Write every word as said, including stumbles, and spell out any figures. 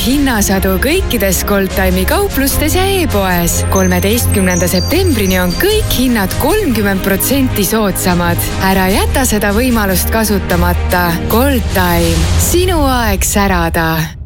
hinnasadu kõikides Goldtime'i kauplustes ja e-poes. kolmeteistkümnenda septembrini on kõik hinnad kolmkümmend protsenti soodsamad. Ära jäta seda võimalust kasutamata. Goldtime. Sinu aeg särada.